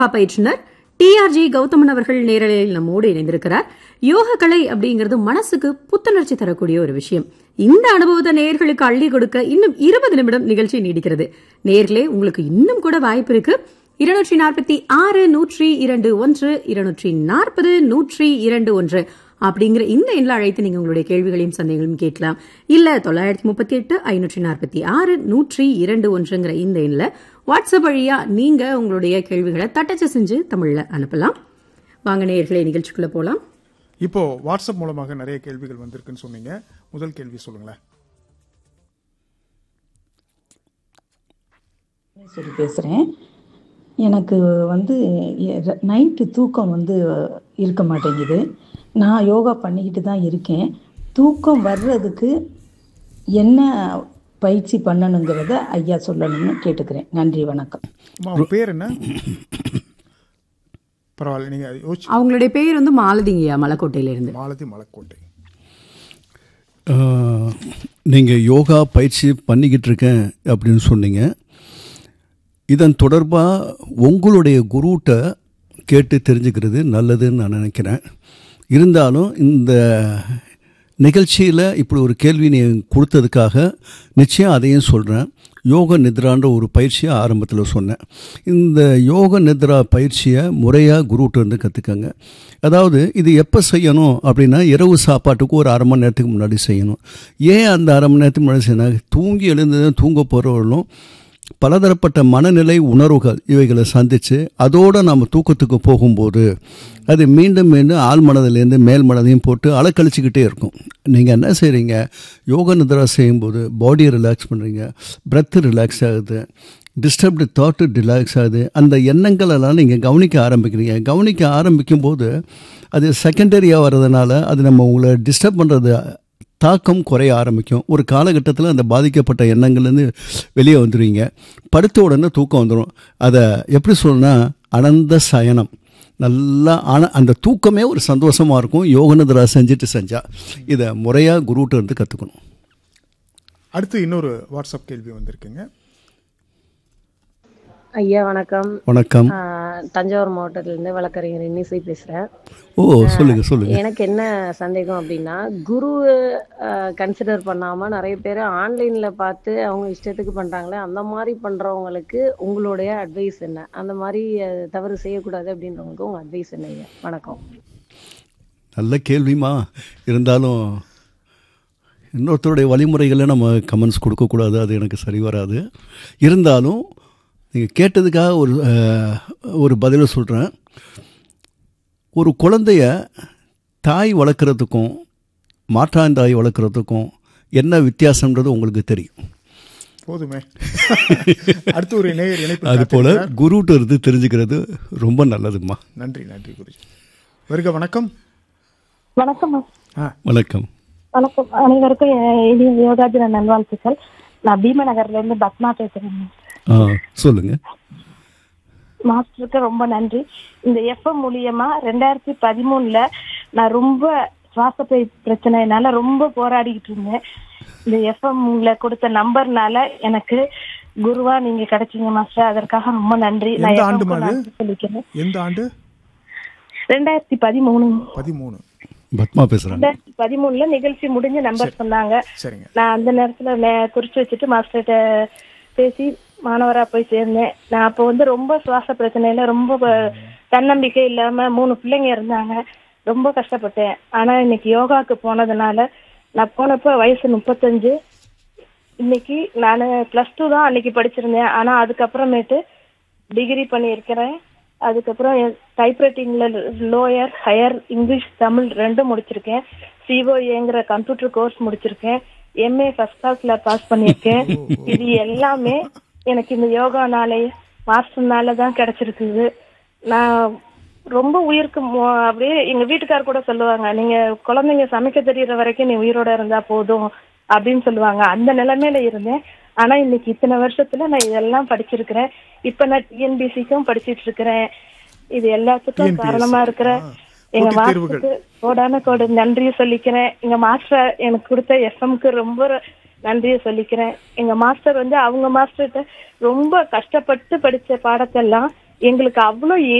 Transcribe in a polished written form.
பயிற்றுனர் TRG கௌதமன் அவர்கள் நேரலையில் நம்மோடு இணைந்திருக்கிறார். யோக கலை அப்படிங்கிறது மனசுக்கு புத்துணர்ச்சி தரக்கூடிய ஒரு விஷயம். இந்த அனுபவத்தை நேயர்களுக்கு அள்ளி கொடுக்க இன்னும் 20 நிமிடம் நிகழ்ச்சி நீடிக்கிறது. நேயர்களே, உங்களுக்கு இன்னும் கூட வாய்ப்பு இருக்கு. 246 102 1 240 102 அப்படிங்கிற இந்த எண்ணில் அழைத்து நீங்க உங்களுடைய கேள்விகளையும் சந்தேகங்களையும் கேட்கலாம். இல்ல 938 546 102 இந்த எண்ணில் வாட்ஸ்அப் வழியா நீங்க உங்களுடைய கேள்விகளை தட்டச்சு செஞ்சு தமிழ்ல அனுப்பலாம். வாங்க நேயர்களே, நிகழ்ச்சிக்குள்ள போலாம். இப்போ வாட்ஸ்அப் மூலமாக நிறைய கேள்விகள் வந்திருக்குன்னு சொன்னீங்க. முதல் கேள்வி சொல்லுங்களேன். சொல்லி பேசுறேன். எனக்கு நைட்டு தூக்கம் இருக்க மாட்டேங்குது. நான் யோகா பண்ணிக்கிட்டு தான் இருக்கேன். தூக்கம் வர்றதுக்கு என்ன பயிற்சி பண்ணணுங்கிறத ஐயா சொல்லணும்னு கேட்டுக்கிறேன். நன்றி, வணக்கம். பேர் என்ன? பரவாயில்ல, நீங்க அவங்களுடைய பேர் மாலதிங்கய்யா, மலைக்கோட்டையில இருந்து. மாலதி, மலைக்கோட்டை. நீங்கள் யோகா பயிற்சி பண்ணிக்கிட்டு இருக்கேன் அப்படின்னு சொன்னீங்க. இதன் தொடர்பாக உங்களுடைய குருட்ட கேட்டு தெரிஞ்சுக்கிறது நல்லதுன்னு நான் நினைக்கிறேன். இருந்தாலும் இந்த நிகழ்ச்சியில் இப்படி ஒரு கேள்வி நீ கொடுத்ததுக்காக நிச்சயம் அதையும் சொல்கிறேன். யோக நித்ரான்ற ஒரு பயிற்சியை ஆரம்பத்தில் சொன்னேன். இந்த யோக நித்ரா பயிற்சியை முறையாக குருகிட்ட கற்றுக்கங்க. அதாவது இது எப்போ செய்யணும் அப்படின்னா, இரவு சாப்பாட்டுக்கு ஒரு அரை மணி நேரத்துக்கு முன்னாடி செய்யணும். ஏன் அந்த அரை மணி நேரத்துக்கு முன்னாடி செய்யணும்? தூங்கி எழுந்து தூங்க போகிறவர்களும் பலதரப்பட்ட மனநிலை உணர்வுகள் இவைகளை சந்தித்து அதோடு நம்ம தூக்கத்துக்கு போகும்போது அது மீண்டும் மீண்டும் ஆள் மனதிலேருந்து மேல் மனதையும் போட்டு அலக்கழிச்சிக்கிட்டே இருக்கும். நீங்கள் என்ன செய்கிறீங்க? யோக நித்ரா செய்யும்போது பாடியை ரிலாக்ஸ் பண்ணுறீங்க, பிரெத்து ரிலாக்ஸ் ஆகுது, டிஸ்டர்ப்டு தாட்டு ரிலாக்ஸ் ஆகுது. அந்த எண்ணங்களெல்லாம் நீங்கள் கவனிக்க ஆரம்பிக்கிறீங்க. கவனிக்க ஆரம்பிக்கும்போது அது செகண்டரியாக வர்றதுனால அது நம்ம உங்களை டிஸ்டர்ப் பண்ணுறது தாக்கம் குறைய ஆரம்பிக்கும். ஒரு காலகட்டத்தில் அந்த பாதிக்கப்பட்ட எண்ணங்கள்லேருந்து வெளியே வந்துடுவீங்க. படுத்த உடனே தூக்கம் வந்துடும். அதை எப்படி சொல்லணும்னா, அனந்த சயனம். நல்லா அந்த தூக்கமே ஒரு சந்தோஷமாக இருக்கும். யோக நித்ரா செஞ்சால் இதை முறையாக குருகிட்ட கற்றுக்கணும். அடுத்து இன்னொரு வாட்ஸ்அப் கேள்வி வந்திருக்குங்க. ஐயா வணக்கம். வணக்கம். தஞ்சாவூர் மாவட்டத்திலிருந்து வழக்கறிஞர் இன்னிசை பேசுறேன். சொல்லுங்க. எனக்கு என்ன சந்தேகம் அப்படின்னா, குரு கன்சிடர் பண்ணாம நிறைய பேர் ஆன்லைன்ல பார்த்து அவங்க இஷ்டத்துக்கு பண்றாங்களே, அந்த மாதிரி பண்றவங்களுக்கு உங்களுடைய அட்வைஸ் என்ன? அந்த மாதிரி தவறு செய்யக்கூடாது அப்படின்றவங்களுக்கு உங்க அட்வைஸ் என்ன ஐயா? வணக்கம். நல்ல கேள்விமா. இருந்தாலும் இன்னொருத்தருடைய வழிமுறைகளை நம்ம கமெண்ட்ஸ் கொடுக்கக்கூடாது, அது எனக்கு சரி வராது. இருந்தாலும் நீங்கள் கேட்டதுக்காக ஒரு பதிலை சொல்கிறேன். ஒரு குழந்தைய தாய் வளர்க்குறதுக்கும் மாற்றாந்தாய் வளர்க்குறதுக்கும் என்ன வித்தியாசம்ன்றது உங்களுக்கு தெரியும். போதுமே. அடுத்து ஒரு இணைப்பு. அது போல் குருகிட்ட இருந்து தெரிஞ்சுக்கிறது ரொம்ப நல்லதுமா. நன்றி குருஜி. வருக. வணக்கம். வணக்கம். வணக்கம். வணக்கம் அனைவருக்கும் யோகா தின நல்வாழ்த்துக்கள். நான் பீமநகர்ல இருந்து பத்மா பேசுறேன். சொல்லுங்க. மாஸ்டருக்கு ரொம்ப நன்றி. இந்த எஃப்எம் மூலியமா 2013 நான் ரொம்ப சுவாச பிரச்சனைனால ரொம்ப போராடிக்கிட்டு இருந்தேன். இந்த எஃப்எம்ல கொடுத்த நம்பர்னால எனக்கு குருவா நீங்க கிடைச்சீங்க மாஸ்டர். அதற்காக ரொம்ப நன்றி. நான் சொல்லிக்கிறேன். எந்த ஆண்டு? 2013. பத்மா பேசுறேன். 2013 நிகழ்ச்சி முடிஞ்ச நம்பர் சொன்னாங்க. நான் அந்த நேரத்துல குறிச்சு வச்சுட்டு மாஸ்டர்கிட்ட பேசி மாணவரா போய் சேர்ந்தேன். நான் அப்போ ரொம்ப சுவாச பிரச்சனையில ரொம்ப தன்னம்பிக்கை இல்லாம 3 பிள்ளைங்க இருந்தாங்க. ரொம்ப கஷ்டப்பட்டேன். ஆனா இன்னைக்கு யோகாக்கு போனதுனால, நான் போனப்ப வயசு 35. இன்னைக்கு நான் +2 தான் அன்னைக்கு படிச்சிருந்தேன். ஆனா அதுக்கப்புறமேட்டு டிகிரி பண்ணியிருக்கிறேன். அதுக்கப்புறம் டைப்ரைட்டிங்ல லோயர் ஹையர் இங்கிலீஷ் தமிழ் 2 முடிச்சிருக்கேன். COAங்கிற கம்ப்யூட்டர் கோர்ஸ் முடிச்சிருக்கேன். MA ஃபர்ஸ்ட் கிளாஸ்ல பாஸ் பண்ணியிருக்கேன். இது எல்லாமே எனக்கு இந்த யோகானாலே மாஸ்டர்னால தான் கிடைச்சிருக்குது. நான் ரொம்ப உயிருக்கு அப்படியே எங்க வீட்டுக்கார் கூட சொல்லுவாங்க, நீங்க குழந்தைங்க சமைக்க தெரியற வரைக்கும் நீ உயிரோட இருந்தா போதும் அப்படின்னு சொல்லுவாங்க. அந்த நிலைமையில இருந்தேன். ஆனா இன்னைக்கு இத்தனை வருஷத்துல நான் இதெல்லாம் படிச்சிருக்கிறேன். இப்ப நான் TNPSCக்கும் படிச்சிட்டு இருக்கிறேன். இது எல்லாத்துக்கும் காரணமா இருக்கிற எங்க மாஸ்டருக்கு கோடான நன்றியை சொல்லிக்கிறேன். எங்க மாஸ்டர் எனக்கு கொடுத்த எஃப்எம்க்கு ரொம்ப நன்றியை சொல்லிக்கிறேன். எங்க மாஸ்டர் அவங்க மாஸ்டர்கிட்ட ரொம்ப கஷ்டப்பட்டு படிச்ச பாடத்தெல்லாம் எங்களுக்கு அவ்வளோ